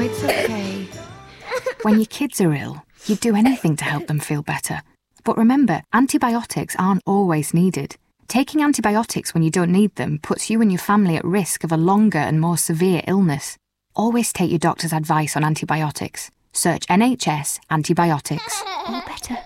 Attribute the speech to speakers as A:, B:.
A: it's okay.
B: When your kids are ill, you'd do anything to help them feel better. But remember, antibiotics aren't always needed. Taking antibiotics when you don't need them puts you and your family at risk of a longer and more severe illness. Always take your doctor's advice on antibiotics. Search NHS antibiotics.
A: All better.